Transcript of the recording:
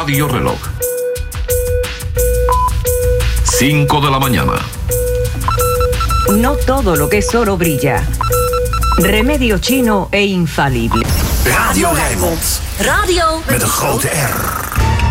Radio Reloj. 5 de la mañana. No todo lo que es oro brilla. Remedio chino e infalible. Radio Rijnmond. Radio Met een grote R.